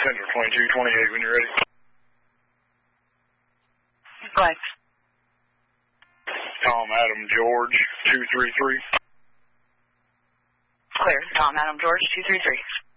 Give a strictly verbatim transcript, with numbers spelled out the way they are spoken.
Central twenty-two twenty-eight when you're ready. Go ahead. Tom Adam George two three three. Clear. Tom Adam George two three three.